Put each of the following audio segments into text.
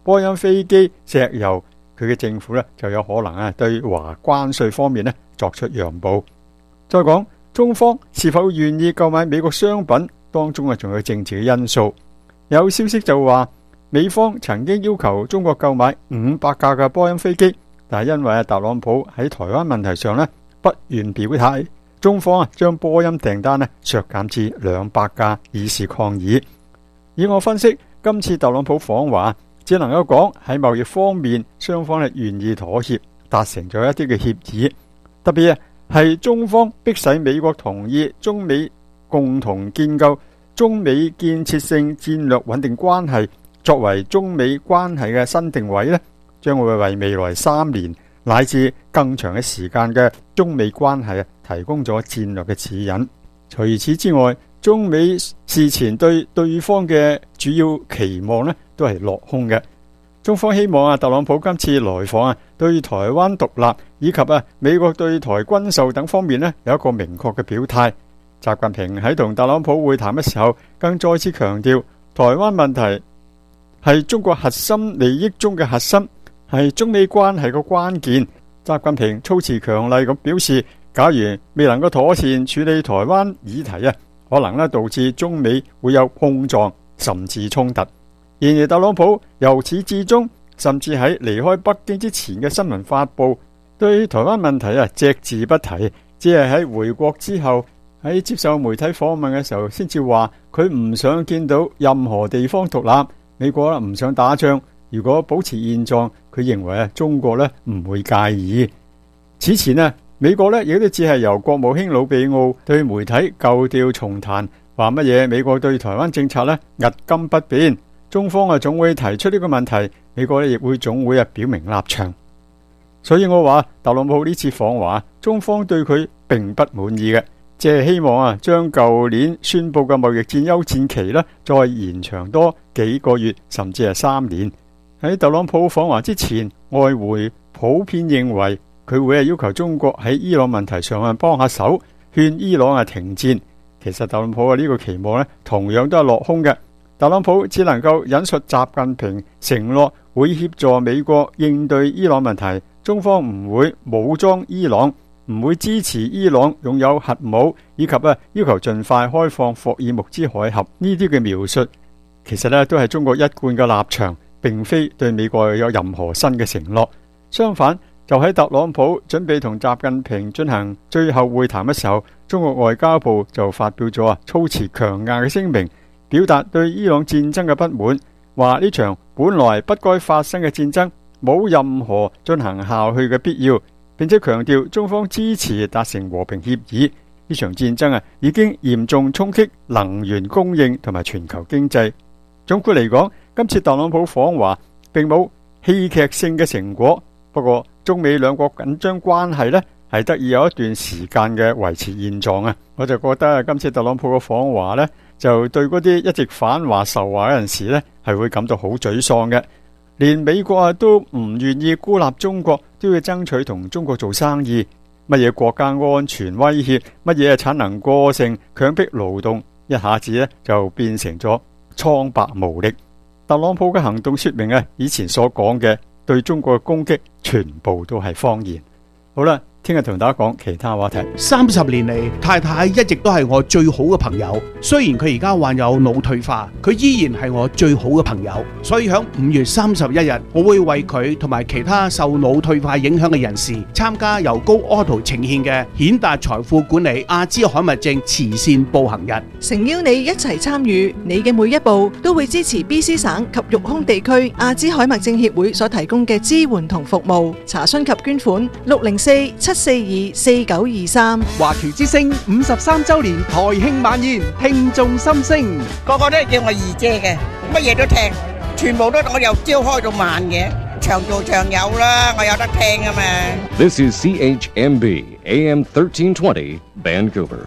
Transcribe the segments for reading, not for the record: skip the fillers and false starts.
波音飛機、石油，佢嘅政府呢就有可能對華關稅方面呢作出讓步。再講中方是否願意購買美國商品，當中仲有政治嘅因素。有消息就話美方曾經要求中國購買500架嘅波音飛機，但係因為特朗普喺台灣問題上呢不願表態，中方將波音訂單削減至200架，以示抗議。以我分析，今次特朗普訪華只能夠講喺貿易方面雙方願意妥協，達成咗一啲嘅協議。特別係中方迫使美國同意中美共同建構中美建設性戰略穩定關係，作為中美關係嘅新定位，將會為未來3年乃至更長嘅時間嘅中美關係提供咗戰略嘅指引。除此之外，中美事前對對方嘅主要期望都係落空嘅。中方希望特朗普今次來訪對台灣獨立以及美國對台軍售等方面有一個明確嘅表態。習近平喺同特朗普會談嘅時候，更再次強調台灣問題係中國核心利益中嘅核心，係中美關係嘅關鍵。習近平措辭強厲咁表示，假如未能夠妥善處理台灣議題可能導致中美會有碰撞甚至衝突。然而特朗普由始至終，甚至喺離開北京之前嘅新聞發布，對台灣問題隻字不提，只係喺回國之後喺接受媒體訪問嘅時候先至話佢唔想見到任何地方獨立，美國唔想打仗，如果保持現狀，佢認為中國唔會介意。此前美國亦都只係由國務卿魯比奧對媒體舊調重彈，話乜嘢美國對台灣政策屹今不變，中方總會提出呢個問題，美國亦會總會表明立場。所以我話特朗普呢次訪華，中方對佢並不滿意嘅，只係希望將舊年宣布嘅貿易戰休戰期再延長多幾個月，甚至係3年。喺特朗普訪華之前，外匯普遍認為佢會要求中國喺伊朗問題上幫下手，勸伊朗停戰。其實特朗普呢個期望同樣都係落空嘅。特朗普只能夠引述習近平承諾會協助美國應對伊朗問題，中方唔會武裝伊朗，唔會支持伊朗擁有核武，以及要求盡快開放霍爾木茲海峽。呢啲嘅描述其實都係中國一貫嘅立場，並非對美國有任何新嘅承諾。相反，就喺特朗普準備同習近平進行最後會談嘅時候，中國外交部就發表咗措辭強硬嘅聲明，表達對伊朗戰爭嘅不滿，話呢場本來不該發生嘅戰爭冇任何進行下去嘅必要，並且強調中方支持達成和平協議。呢場戰爭已經嚴重衝擊能源供應同埋全球經濟。總括嚟講，今次特朗普訪華並冇戲劇性嘅成果，不過中美兩國緊張關係係得以有一段時間嘅維持現狀。我就覺得今次特朗普嘅訪華就對嗰啲一直反華仇華嘅人士係會感到好沮喪嘅。連美國都唔願意孤立中國，都要爭取同中國做生意。乜嘢國家安全威脅，乜嘢產能過剩、強迫勞動，一下子就變成咗蒼白無力。特朗普嘅行動說明以前所講嘅對中國嘅攻擊全部都係謊言。好啦，聽日同大家講其他話題。 30年嚟，太太一直都係我最好嘅朋友。雖然佢而家患有腦退化，佢依然係我最好嘅朋友。所以喺5月31日，我會為佢同埋其他受腦退化影響嘅人士參加由高 Auto 呈獻嘅顯達財富管理阿茲海默症慈善步行日， 誠邀你一齊參與。你嘅每一步都會支持 BC 省及育空地區阿茲海默症協會所提供嘅支援同服務。查詢及捐款604-742-4923。 華僑之聲53周年台慶晚宴，聽眾心聲， 個個都係叫我二姐嘅，乜嘢都聽，全部都我由朝開到晚嘅，長做長有啦，我有得聽啊嘛。 This is CHMB AM 1320 Vancouver。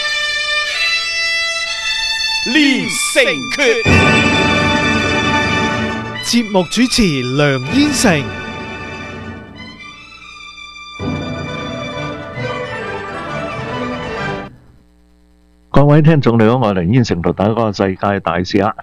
連城訣，節目主持梁燕成。 各位聽眾你好，我係梁燕成，同大家講個世界大事啦。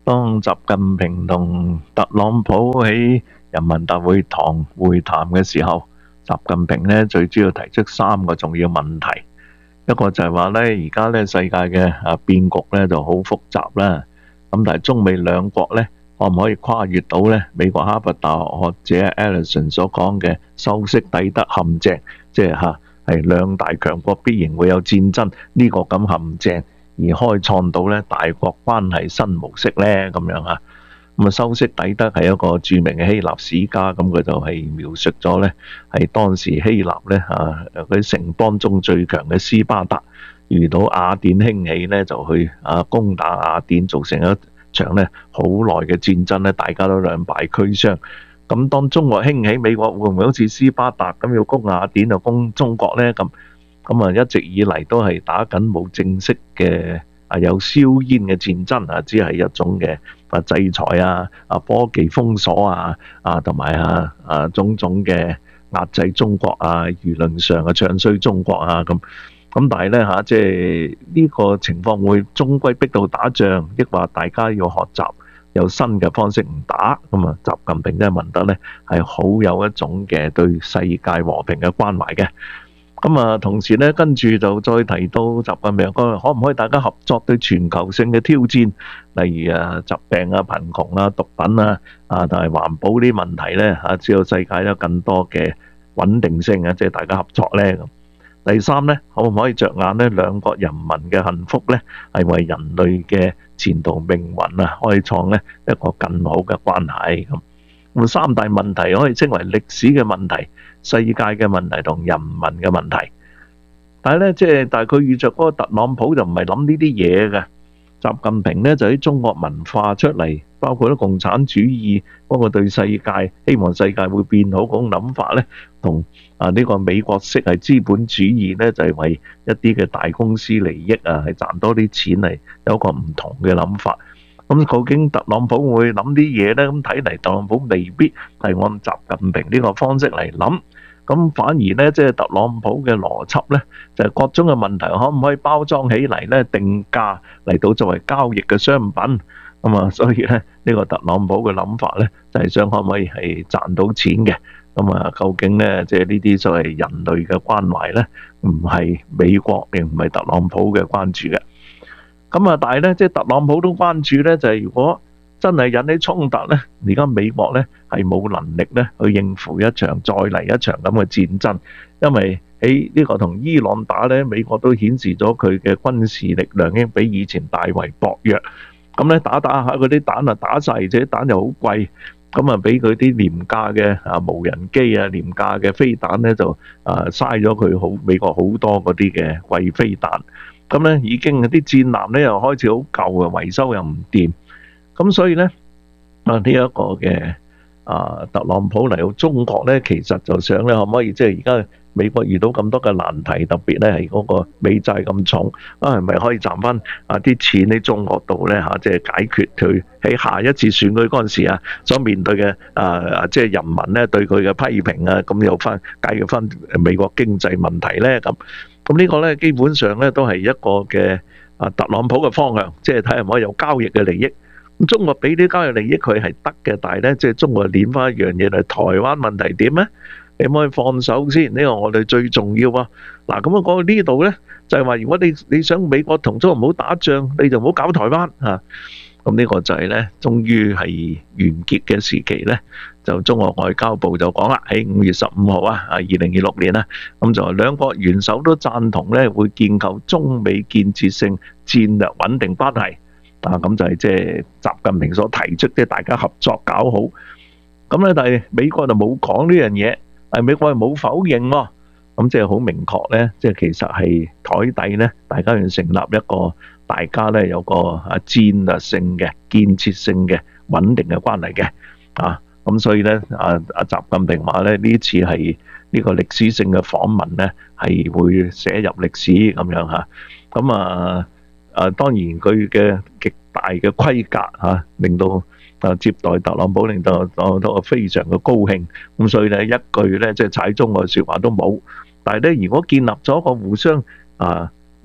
當習近平同特朗普喺人民大會堂會談嘅時候，習近平呢最主要提出3個重要問題。一個就係話呢，而家呢世界嘅變局呢就好複雜啦。咁但係中美兩國呢，可唔可以跨越到呢美國哈佛大學學者 Ellison 所講嘅修昔底德陷阱，即係兩大強國必然會有戰爭呢個咁陷阱，而開創到呢大國關係新模式呢咁樣啊。咁修昔底德係一個著名嘅希臘史家，咁佢就係描述咗呢係當時希臘呢佢城邦中最強嘅斯巴達遇到雅典興起呢，就去攻打雅典，造成一場呢好耐嘅戰爭呢，大家都兩敗俱傷。咁當中國興起，美國會唔會好似斯巴達咁要攻雅典就攻中國呢？咁一直以嚟都係打緊冇正式嘅有硝煙嘅戰爭只係一種嘅制裁科技封鎖同埋種種嘅壓制中國輿論上嘅唱衰中國咁但係呢即係呢個情況會終歸逼到打仗，抑或大家要學習有新嘅方式唔打咁啊？習近平真係問得呢係好有一種嘅對世界和平嘅關懷嘅。咁同時呢，跟住就再提到習近平講，可唔可以大家合作對全球性嘅挑戰，例如疾病貧窮毒品同埋環保啲問題呢只有世界有更多嘅穩定性即係大家合作呢。第三呢，可唔可以着眼呢兩國人民嘅幸福呢係為人類嘅前途命運開創呢一個更好嘅關係咁。三大問題可以稱為歷史嘅問題、世界嘅問題同人民嘅問題。但係呢，但係佢遇着嗰個特朗普就唔係諗呢啲嘢嘅。習近平呢就喺中國文化出嚟，包括咗共產主義嗰個對世界希望世界會變好嗰種諗法呢，同呢個美國式係資本主義呢，就係為一啲嘅大公司利益係賺多啲錢嚟，有一個唔同嘅諗法。咁究竟特朗普會諗啲嘢呢？咁睇嚟特朗普未必係按習近平呢個方式嚟諗，咁反而呢，即係特朗普嘅邏輯呢，就係各種嘅問題可唔可以包裝起嚟呢？定價嚟到作為交易嘅商品咁所以呢，呢個特朗普嘅諗法呢，就係想可唔可以係賺到錢嘅。咁究竟呢，即係呢啲所謂人類嘅關懷呢，唔係美國亦唔係特朗普嘅關注嘅。但係呢，即係特朗普都關注呢，就係如果真係引起衝突呢，而家美國呢係冇能力呢去應付一場再嚟一場咁嘅戰爭，因為喺呢個同伊朗打呢，美國都顯示咗佢嘅軍事力量已經比以前大為薄弱。咁呢打下嗰啲彈打晒，而且彈又好貴，咁俾佢啲廉價嘅無人機廉價嘅飛彈呢，就嘥咗佢美國好多嗰啲嘅貴飛彈。咁呢已經啲戰艦呢又開始好舊維修又唔掂。咁所以呢，呢一個嘅特朗普嚟到中國呢，其實就想呢可唔可以即係而家美國遇到咁多嘅難題，特別呢係嗰個美債咁重，係咪可以賺翻啲錢喺中國度呢？即係解決佢喺下一次選舉嗰陣時所面對嘅即係人民呢對佢嘅批評咁又解決翻美國經濟問題呢？咁呢個呢，基本上呢都係一個嘅特朗普嘅方向，即係睇下可唔可以有交易嘅利益。咁中國俾啲交易利益佢係得嘅，但係呢，即係中國捻翻一樣嘢嚟，台灣問題點呢？你可唔可以放手先？呢個我哋最重要啊！嗱，咁講到呢度呢，就係話如果你想美國同中國唔好打仗，你就唔好搞台灣嚇。咁呢個就係呢，終於係完結嘅時期呢，就中國外交部就講啦，喺5月15號2026年啦，咁就兩國元首都贊同呢，會建構中美建設性戰略穩定關係。咁就係即係習近平所提出，即係大家合作搞好。咁咧，但係美國就冇講呢樣嘢，係美國係冇否認喎。咁即係好明確咧，即係其實係台底咧，大家要成立一個大家咧有個戰略性嘅、建設性嘅、穩定嘅關係嘅。咁所以咧，習近平話咧，呢次係呢個歷史性嘅訪問咧，係會寫入歷史咁樣嚇。咁當然佢嘅極大嘅規格令到接待特朗普，令到都非常嘅高興。咁所以咧，一句咧即係踩中國嘅説話都冇。但係咧，如果建立咗一個互相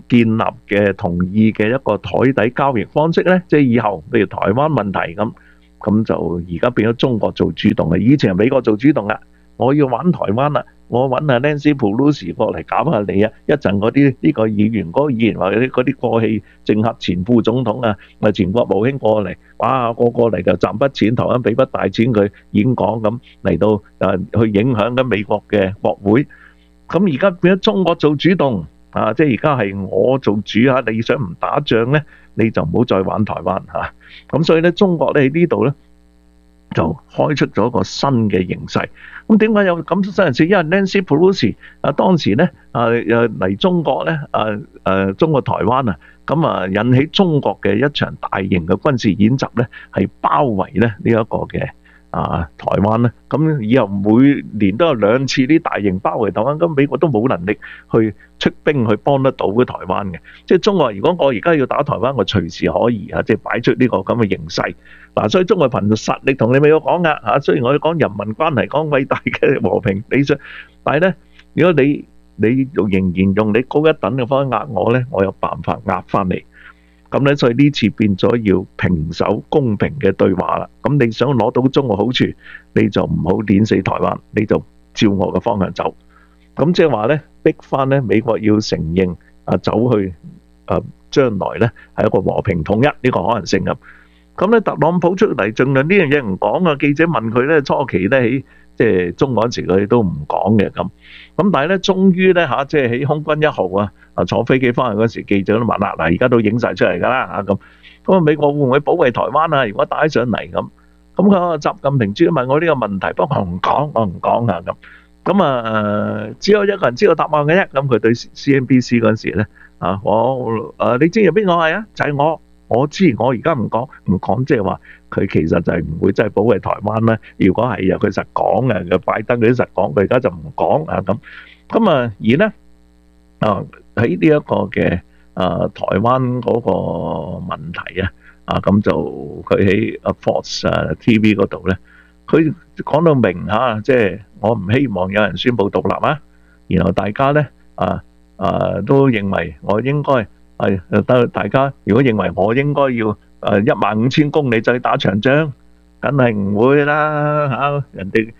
建立嘅同意嘅一個台底交易方式呢？即係以後譬如台灣問題咁就而家變咗中國做主動啦。以前係美國做主動啦，我要玩台灣啦，我揾阿 Nancy Pelosi 過嚟搞下你啊！一陣嗰啲呢個議員、嗰個議員或者嗰啲過氣政客、前副總統啊、前國務卿過嚟，哇個個嚟就賺筆錢，台灣俾筆大錢佢演講咁嚟到去影響緊美國嘅國會。咁而家變咗中國做主動啊！即係而家係我做主啊！你想唔打仗咧，你就唔好再玩台灣嚇。咁所以咧，中國咧喺呢度咧就開出咗一個新嘅形勢。咁點解有咁新人事？因為 Nancy Pelosi 當時咧嚟中國咧中國台灣啊，咁引起中國嘅一場大型嘅軍事演習咧，係包圍咧呢一個嘅台灣咧。咁以後每年都有2次啲大型包圍台灣，咁美國都冇能力去出兵去幫得到嘅台灣嘅。即係中國，如果我而家要打台灣，我隨時可以即係擺出呢個咁嘅形勢。所以中國憑實力同你美國講噶嚇。雖然我哋講人民關係，講偉大嘅和平理想，但係咧，如果你仍然用你高一等嘅方式壓我咧，我有辦法壓翻你。咁咧，所以呢次變咗要平手公平嘅對話啦。咁你想攞到中國好處，你就唔好碾死台灣，你就照我嘅方向走。咁即係話咧，逼翻咧美國要承認走去將來咧係一個和平統一呢個可能性咁。咁咧，特朗普出嚟盡量呢樣嘢唔講啊。記者問佢咧，初期咧喺即係中嗰陣時，佢都唔講嘅咁。咁但係咧，終於咧即係喺空軍1號坐飛機翻去嗰時，記者都問啦，而家都影晒出嚟㗎啦咁。咁美國會唔會保衛台灣啊？如果打起上嚟咁，咁佢習近平主要問我呢個問題，不過我唔講啊咁。咁只有一個人知道答案嘅啫。咁佢對 CNBC 嗰陣時咧你知係邊個係啊？就係我知，我而家唔講，即係話佢其實就係唔會真係保衛台灣啦。如果係佢實講嘅，佢拜登佢都實講，佢而家就唔講咁。咁而咧喺呢一個嘅台灣嗰個問題咁就佢喺 Fox TV 嗰度咧，佢講到明即係我唔希望有人宣布獨立啊。然後大家咧都認為我應該。大家如果認為我應該要15000公里就去打長仗，梗係唔會啦人哋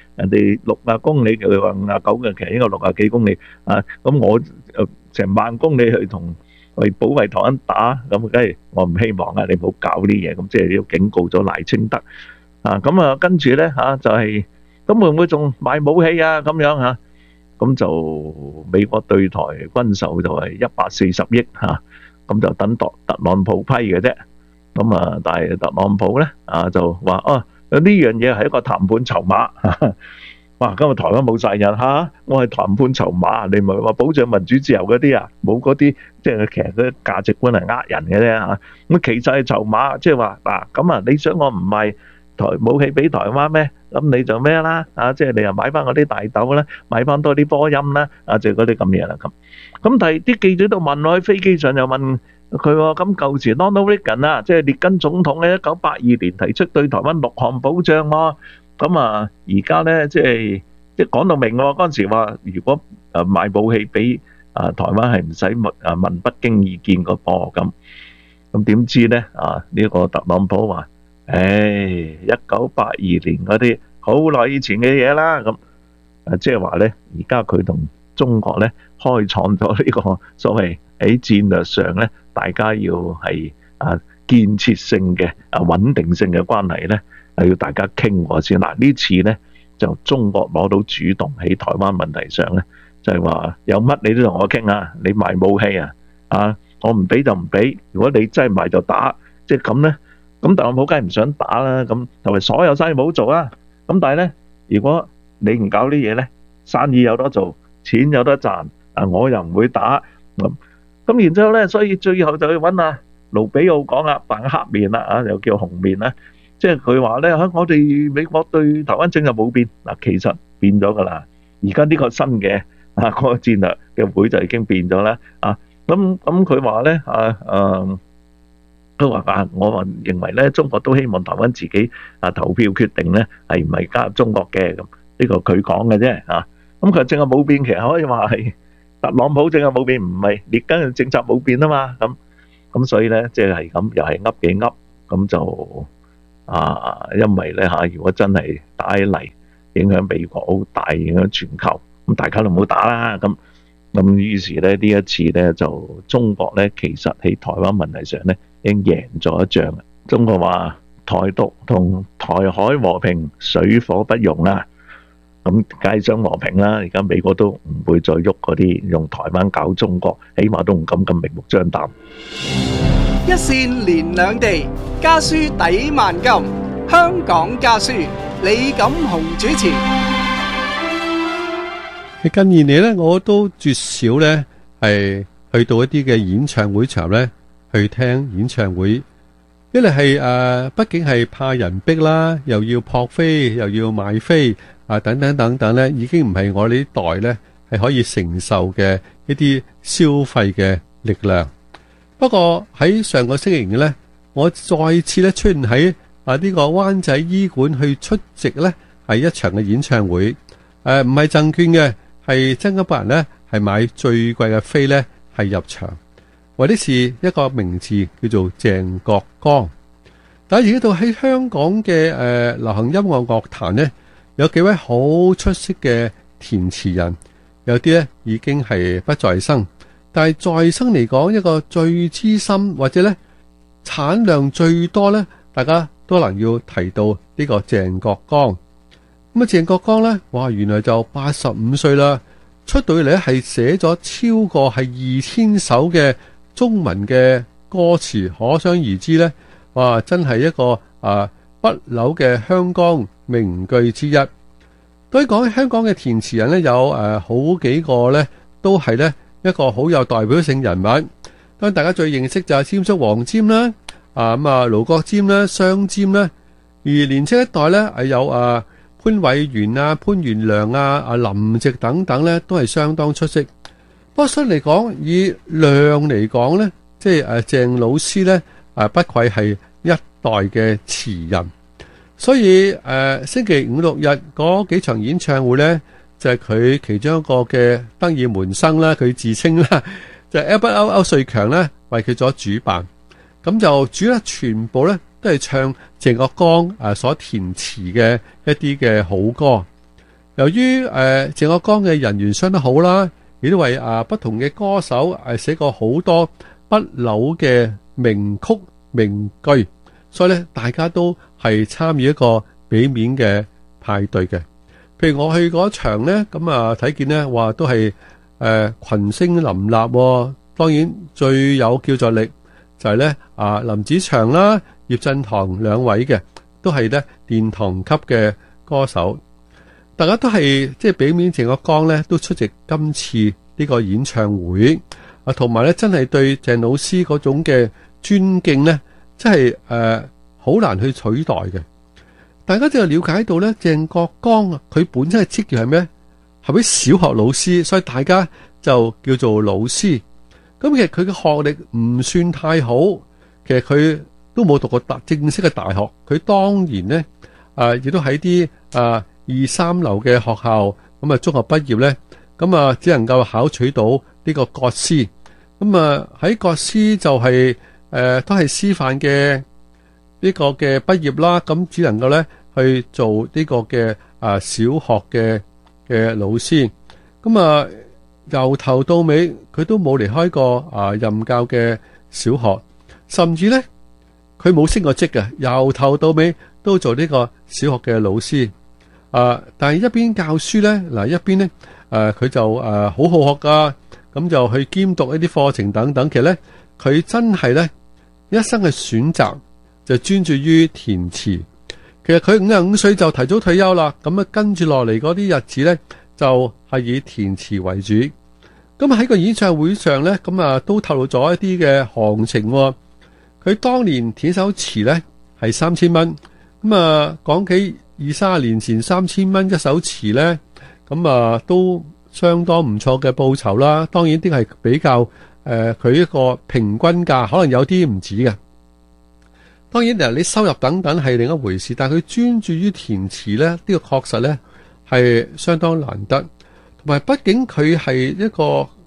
60公里，佢話59嘅，其實應該60幾公里咁我成10000公里去保衛台灣打，咁梗係我唔希望你唔好搞啲嘢，咁即係要警告咗賴清德咁跟住咧就係咁會唔會仲買武器咁樣咁就美國對台軍售就係140億咁就等特朗普批嘅啫。咁但係特朗普咧就話呢樣嘢係一個談判籌碼。哇！今日台灣冇晒人我係談判籌碼，你唔係話保障民主自由嗰啲冇嗰啲，即係其實嗰啲價值觀係人嘅啫咁其實係籌碼，即係話咁你想我唔賣台武器俾台灣咩？咁你就咩啦即係你又買翻嗰啲大豆啦，買翻多啲波音啦就嗰啲咁嘢啦咁。咁但係啲記者都問我喺飛機上又問佢喎，咁舊時 Ronald Reagan 即係列根總統喺1982年提出對台灣6項保障喎。咁而家咧即係講到明喎，嗰陣時話如果賣武器俾台灣係唔使問北京意見個噃咁。咁點知咧呢個特朗普話1982年嗰啲好耐以前嘅嘢啦咁。即係話咧，而家佢同中國咧開創咗呢個所謂喺戰略上咧，大家要係建設性嘅穩定性嘅關係咧，係要大家傾過先。呢次咧就中國攞到主動喺台灣問題上咧，就係話有乜你都同我傾你賣武器我唔俾就唔俾，如果你真係賣就打，即係咁咧。咁特朗普梗係唔想打啦，咁同埋所有生意冇做咁但係咧，如果你唔搞啲嘢咧，生意有得做，錢有得賺，我又唔會打咁然之後咧，所以最後就去揾盧比奧講扮黑面啦又叫紅面啦，即係佢話咧我哋美國對台灣政策冇變其實變咗噶啦。而家呢個新嘅嗰個戰略嘅會就已經變咗啦咁佢話咧都話我話認為咧，中國都希望台灣自己投票決定咧係唔係加入中國嘅咁。呢個佢講嘅啫咁佢淨係冇變，其實可以話係特朗普政策冇變，唔係列根嘅政策冇變啊嘛。咁所以咧，即係咁又係噏幾噏，咁就因為咧如果真係打起嚟，影響美國好大，影響全球，咁大家都唔好打啦。咁於是咧呢一次咧就中國咧其實喺台灣問題上咧已經贏咗一仗。中國話台獨同台海和平水火不容啦，咁梗係想和平啦。而家美國都唔會再喐嗰啲用台灣搞中國，起碼都唔敢咁明目張膽。 一線連兩地，家書抵萬金。香港家書，李錦雄主持。 近年嚟咧，我都絕少咧係去到一啲嘅演唱會場咧去聽演唱會。一嚟係畢竟係怕人逼啦，又要撲飛，又要買飛等等等等咧，已經唔係我呢代咧係可以承受嘅一啲消費嘅力量。不過喺上個星期咧，我再次咧出現喺呢個灣仔醫館去出席咧係一場嘅演唱會，唔係贈券嘅，係真金白銀咧係買最貴嘅飛咧係入場。或者是一個名字叫做鄭國江。但係而家到喺香港嘅流行音樂樂壇呢，有幾位好出色嘅填詞人，有啲咧已經係不在生，但係在生嚟講，一個最資深或者咧產量最多咧，大家都能要提到呢個鄭國江。咁鄭國江咧，哇，原來就85歲啦，出到嚟咧係寫咗超過係2000首嘅中文嘅歌詞，可想而知咧，哇！真係一個不朽嘅香港名句之一。對於講香港嘅填詞人咧，有好幾個咧，都係咧一個好有代表性人物。當然大家最認識就係霑叔黃霑啦，盧國沾啦、雙霑啦。而年青一代咧係有潘偉源啊、潘元良啊、林夕等等咧，都係相當出色。不過相嚟講，以量嚟講咧，即係鄭老師咧，不愧係一代嘅詞人。所以星期五六日嗰幾場演唱會咧，就係佢其中一個嘅得意門生啦，佢自稱啦，就係 Albert 歐瑞強咧為佢所主辦。咁就主要全部咧都係唱鄭國江所填詞嘅一啲嘅好歌。由於鄭國江嘅人緣相當好啦，亦都為不同嘅歌手寫過好多不朽嘅名曲名句，所以咧大家都係參與一個俾面嘅派對嘅。譬如我去嗰場咧，咁睇見咧話都係群星林立，當然最有叫座力就係咧林子祥啦、葉振棠兩位嘅，都係咧殿堂級嘅歌手。大家都係即係俾面鄭國江咧，都出席今次呢個演唱會同埋咧真係對鄭老師嗰種嘅尊敬咧，真係好難去取代嘅。大家就了解到咧，鄭國江佢本身嘅職業係咩？係位小學老師，所以大家就叫做老師。咁其實佢嘅學歷唔算太好，其實佢都冇讀過正式嘅大學。佢當然咧亦都喺啲2、3流嘅學校，咁中學畢業咧，咁只能夠考取到呢個國師。咁喺國師就係都係師範嘅呢個嘅畢業啦。咁只能夠咧去做呢個嘅小學嘅老師。咁由頭到尾佢都冇離開過任教嘅小學，甚至咧佢冇升過職嘅，由頭到尾都做呢個小學嘅老師。但係一邊教書咧，一邊咧佢就好好學噶，咁就去兼讀一啲課程等等。其實咧佢真係咧一生嘅選擇就專注於填詞。其實佢55歲就提早退休啦，咁跟住落嚟嗰啲日子咧就係以填詞為主。咁喺個演唱會上咧，咁都透露咗一啲嘅行情。佢當年填首詞咧係3000蚊，咁講起20-30年前3000蚊一首詞咧，咁都相當唔錯嘅報酬啦。當然啲係比較佢一個平均價，可能有啲唔止嘅。當然你收入等等係另一回事，但係佢專注於填詞咧，呢個確實咧係相當難得。同埋畢竟佢係一個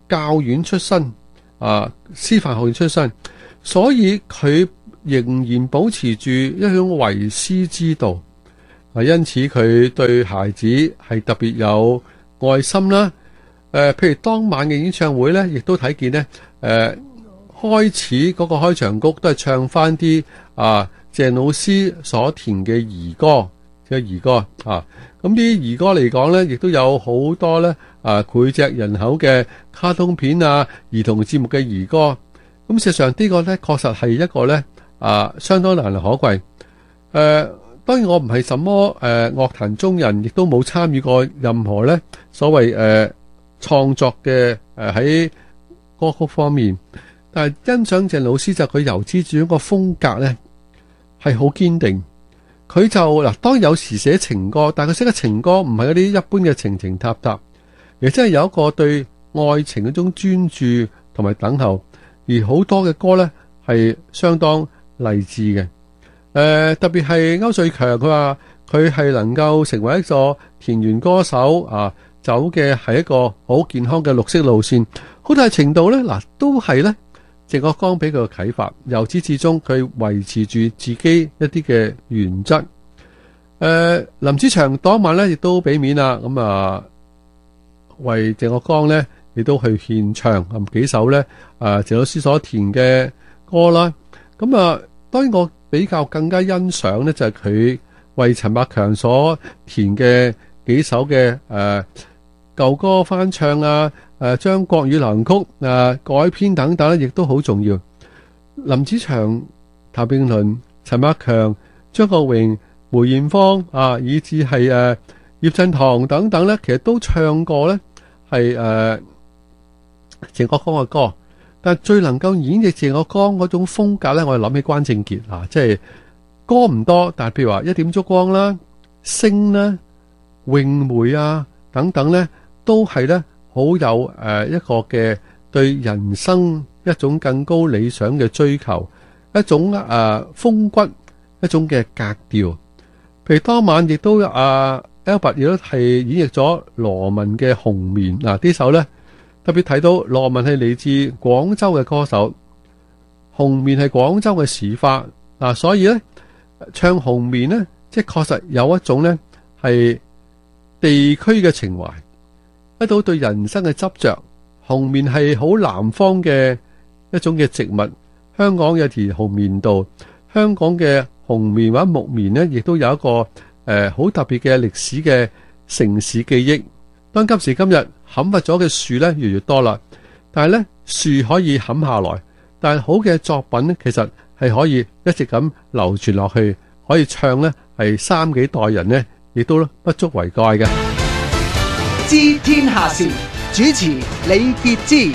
教院出身，師範學院出身，所以佢仍然保持住一種為師之道。因此佢對孩子係特別有愛心啦。譬如當晚嘅演唱會咧，亦都睇見咧，開始嗰個開場曲都係唱翻啲鄭老師所填嘅兒歌，即係兒歌啊。咁啲兒歌嚟講咧，亦都有好多咧膾炙人口嘅卡通片啊、兒童節目嘅兒歌。咁事實上呢個咧，確實係一個咧相當難能可貴。當然我唔係什麼樂壇中人，亦都冇參與過任何咧所謂創作嘅喺歌曲方面。但係欣賞鄭老師就佢由之住一個風格咧係好堅定。佢就嗱，當然有時寫情歌，但係佢寫嘅情歌唔係嗰啲一般嘅情情塔塔，而真係有一個對愛情嗰種專注同埋等候。而好多嘅歌咧係相當勵志嘅。特別係歐瑞強，佢話佢係能夠成為一個田園歌手走嘅係一個好健康嘅綠色路線。好大程度咧都係咧鄭國江俾佢嘅啟發，由始至終佢維持住自己一啲嘅原則。林子祥當晚咧亦都俾面啦，咁為鄭國江咧亦都去獻唱幾首咧鄭老師所填嘅歌啦。咁當然我比較更加欣賞咧就係佢為陳百強所填嘅幾首嘅舊歌翻唱將國語流行曲改編等等咧，亦都好重要。林子祥、譚詠麟、陳百強、張國榮、梅艷芳以至係葉振棠等等咧，其實都唱過咧係鄭國江嘅歌。但係最能夠演繹鄭國江嗰種風格咧，我係諗起關正傑即係歌唔多，但係譬如話一點燭光啦、星啦、詠梅等等咧，都係咧好有一個嘅對人生一種更高理想嘅追求，一種風骨，一種嘅格調。譬如當晚亦都Albert 亦都係演繹咗羅文嘅《紅棉》呢首咧。特別睇到羅文係嚟自廣州嘅歌手，紅棉係廣州嘅時法所以咧唱紅棉咧，即係確實有一種咧係地區嘅情懷，一種對人生嘅執着。紅棉係好南方嘅一種嘅植物，香港有條紅棉道，香港嘅紅棉或者木棉咧，亦都有一個好特別嘅歷史嘅城市記憶。當今時今日砍伐咗嘅樹咧越嚟越多啦，但係咧樹可以砍下來，但係好嘅作品咧其實係可以一直咁流傳落去，可以唱咧係三幾代人咧亦都不足為怪嘅。 知天下事，主持李傑之。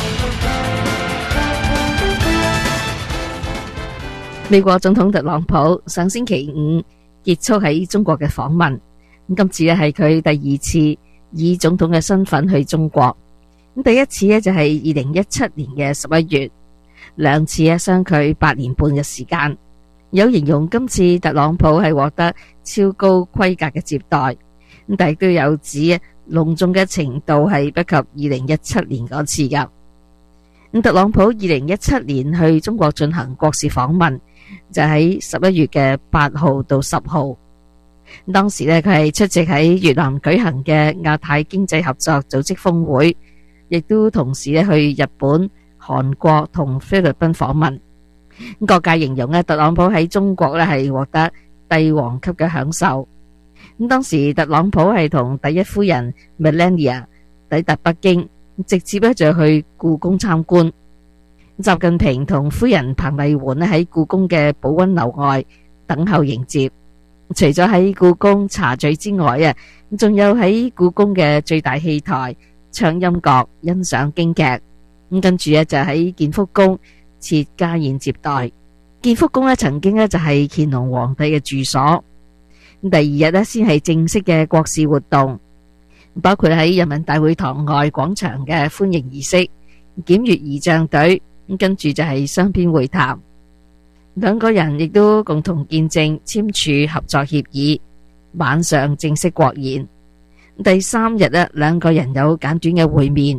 美國總統特朗普上星期五結束喺中國嘅訪問，咁今次咧係佢第二次以總統嘅身份去中國。咁第一次咧就係2017年嘅11月，兩次咧相距8年半嘅時間。有形容今次特朗普係獲得超高規格嘅接待，咁但係都有指隆重嘅程度係不及2017年嗰次噶。咁特朗普2017年去中國進行國事訪問，就喺11月嘅8號到10號。當時咧，佢係出席喺越南舉行嘅亞太經濟合作組織峰會，亦都同時咧去日本、韓國同菲律賓訪問。各界形容咧，特朗普喺中國咧係獲得帝王級嘅享受。咁當時特朗普係同第一夫人 Melania 抵達北京，直接咧就去故宮參觀。習近平同夫人彭麗媛咧喺故宮嘅寶溫樓外等候迎接。除咗喺故宮茶敘之外仲有喺故宮嘅最大戲台唱音樂、欣賞京劇。咁跟住就喺建福宮設家宴接待。建福宮曾經就係乾隆皇帝嘅住所。第二日先係正式嘅國事活動，包括喺人民大會堂外廣場嘅歡迎儀式、檢閱儀仗隊，咁跟住就係雙邊會談。兩個人亦都共同見證簽署合作協議，晚上正式國宴。第三日兩個人有簡短嘅會面，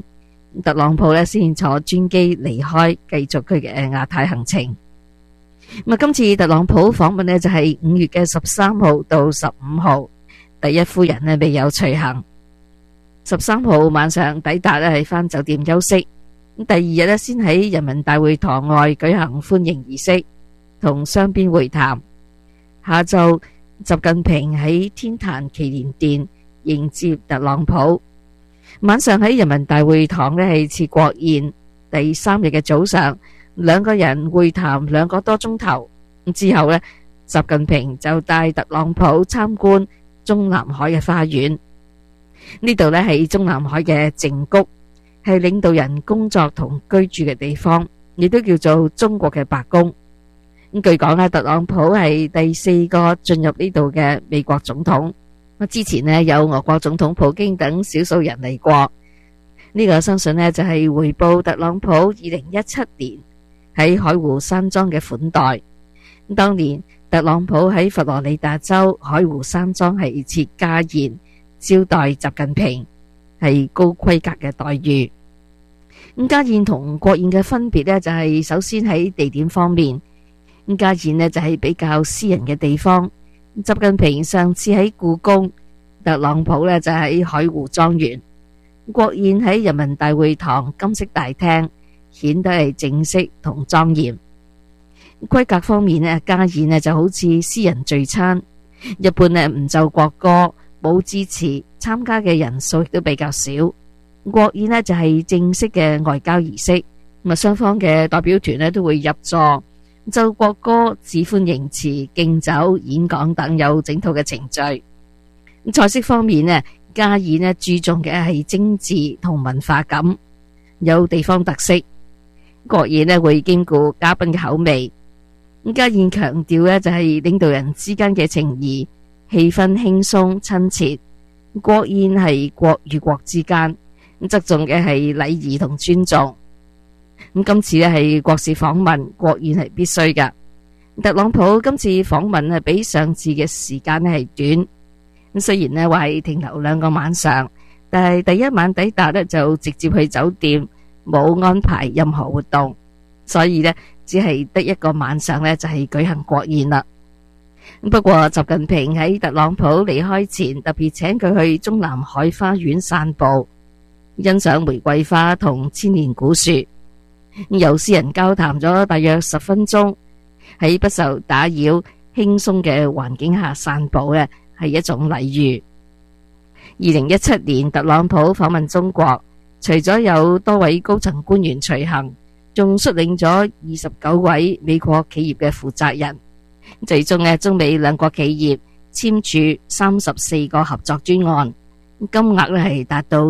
特朗普呢先坐專機離開，繼續佢嘅亞太行程。咁今次特朗普訪問呢就係5月嘅13號到15號，第一夫人呢未有隨行。13號晚上抵達呢係返酒店休息，咁第二日呢先喺人民大會堂外舉行歡迎儀式同雙邊會談。下晝習近平喺天壇祈年殿迎接特朗普，晚上喺人民大會堂呢係設國宴。第3日嘅早上，兩個人會談2個多鐘頭，之後呢，習近平就帶特朗普參觀中南海嘅花園。呢度呢係中南海嘅靜谷，係領導人工作同居住嘅地方，亦都叫做中國嘅白宮。咁據講呢，特朗普係第4個進入呢度嘅美國總統。之前呢，有俄國總統普京等少數人嚟過。呢個相信呢，就係回報特朗普2017年喺海湖山莊嘅款待。當年特朗普喺佛羅里達州海湖山莊係設家宴招待習近平，係高規格嘅待遇。咁家宴同國宴嘅分別呢，就係首先喺地點方面。家宴呢就係比較私人嘅地方，習近平上次喺故宮，特朗普呢就喺海湖莊園。國宴喺人民大會堂金色大廳，顯得係正式同莊嚴。規格方面呢，家宴呢就好似私人聚餐，一般呢唔奏國歌，冇致辭，參加嘅人數亦都比較少。國宴呢就係正式嘅外交儀式，咁雙方嘅代表團呢都會入座，奏國歌、致歡迎詞、敬酒、演講等有整套嘅程序。菜式方面呢，家宴呢注重嘅係精緻同文化感，有地方特色。國宴呢會兼顧嘉賓嘅口味。家宴強調呢就係領導人之間嘅情誼，氣氛輕鬆親切。國宴係國與國之間，側重嘅係禮儀同尊重。今次呢係國事訪問，國宴係必須㗎。特朗普今次訪問係比上次嘅時間呢係短。雖然呢話係停留2個晚上，但係第一晚抵達呢就直接去酒店，冇安排任何活動，所以呢只係得1個晚上呢就係舉行國宴啦。不過習近平喺特朗普離開前特別請佢去中南海花園散步，欣賞玫瑰花同千年古樹。有私人交談咗大約10分鐘，喺不受打擾、輕鬆嘅環境下散步呢係一種禮遇。2017年特朗普訪問中國，除咗有多位高層官員隨行，仲率領咗29位美國企業嘅負責人。最終呢，中美兩國企業簽署34個合作專案，金額呢係達到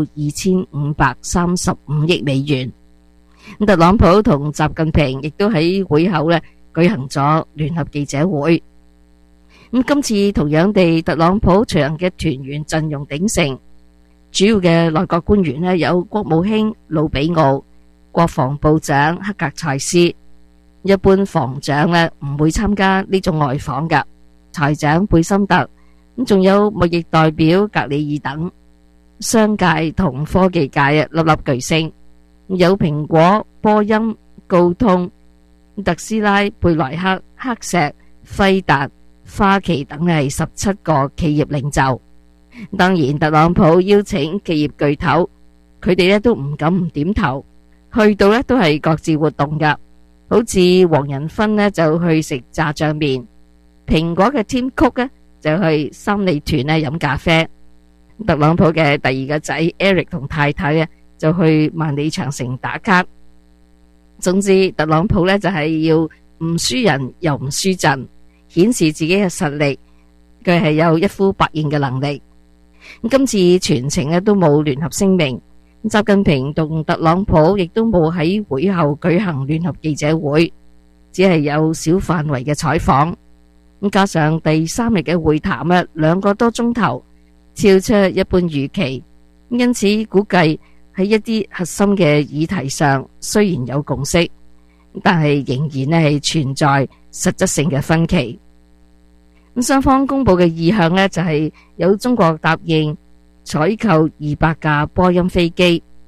2535億美元。特朗普同習近平亦都喺會後呢舉行咗聯合記者會。今次同樣地，特朗普隨行嘅團員陣容鼎盛，主要嘅內閣官員呢有國務卿魯比奧、國防部長克格塞斯。一般防長呢唔會參加呢種外訪㗎，財長貝森特，仲有貿易代表格里爾等。商界同科技界粒粒巨星，有蘋果、波音、高通、特斯拉、貝萊克、黑石、輝達、花旗等係17個企業領袖。當然特朗普邀請企業巨頭，佢哋呢都唔敢唔點頭，去到呢都係各自活動㗎。好似黃仁勳呢就去食炸醬麵，蘋果嘅 Tim Cook 呢就去三里屯呢飲咖啡。特朗普嘅第2個仔 Eric 同太太呢就去萬里長城打卡。總之特朗普呢就係要唔輸人又唔輸陣，顯示自己嘅實力，佢係有一呼百應嘅能力。今次全程呢都冇聯合聲明，習近平同特朗普亦都冇喺會後舉行聯合記者會，只係有小範圍嘅採訪。加上第3日嘅會談呢2個多鐘頭，超出一般預期，因此估計喺一啲核心嘅議題上雖然有共識，但係仍然呢係存在實質性嘅分歧。雙方公布嘅意向呢就係有中國答應採購200架波音飛機，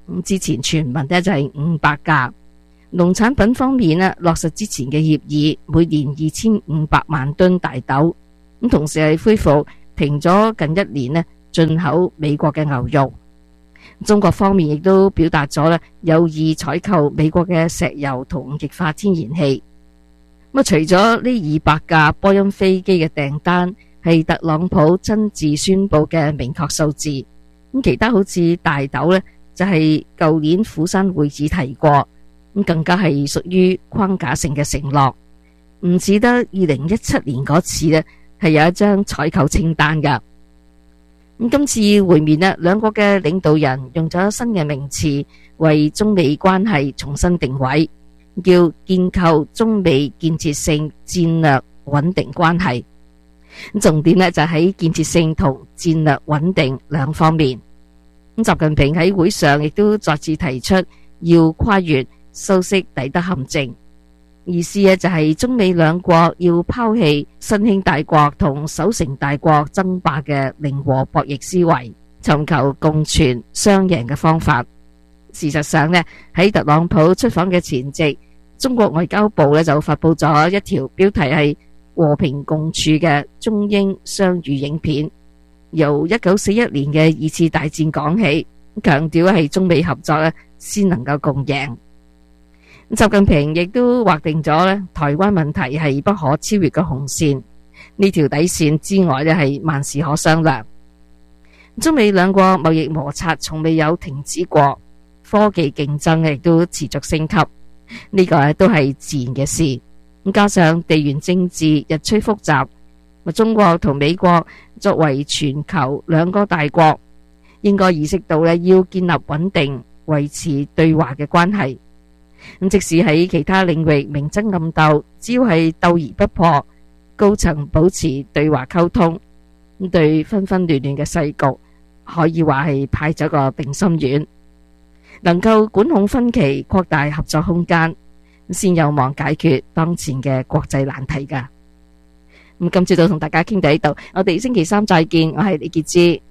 之前傳聞呢就係500架。農產品方面呢，落實之前嘅協議，每年2500萬噸大豆。咁同時係恢復停咗近1年呢進口美國嘅牛肉。中國方面亦都表達咗呢有意採購美國嘅石油同液化天然氣。咁除咗呢200架波音飛機嘅訂單係特朗普親自宣布嘅明確數字，咁其他好似大豆呢，就係舊年釜山會議提過，咁更加係屬於框架性嘅承諾，唔似得2017年嗰次呢係有一張採購清單噶。咁今次會面呢，兩國嘅領導人用咗新嘅名詞為中美關係重新定位，叫建構中美建設性戰略穩定關係。重點呢就喺建設性同戰略穩定兩方面。咁習近平喺會上亦都再次提出要跨越修昔底德陷阱，意思呢就係中美兩國要拋棄新興大國同守成大國爭霸嘅零和博弈思維，尋求共存雙贏嘅方法。事實上呢，喺特朗普出訪嘅前夕，中國外交部呢就發布咗一條標題係和平共處嘅中英雙語影片，由1941年嘅2次大戰講起，強調係中美合作呢先能夠共贏。習近平亦都劃定咗呢台灣問題係不可超越嘅紅線，呢條底線之外呢係萬事可商量。中美兩國貿易摩擦從未有停止過，科技競爭亦都持續升級，呢個都係自然嘅事。加上地緣政治日趨複雜，中國同美國作為全球兩個大國，應該意識到要建立穩定、維持對話嘅關係。即使喺其他領域明爭暗鬥，只要係鬥而不破，高層保持對話溝通，對紛紛亂亂嘅世局，可以話係派咗個定心丸，能夠管控分歧，擴大合作空間，先有望解決當前嘅國際難題㗎。咁今朝就同大家傾到呢度，我哋星期三再見，我係李潔芝。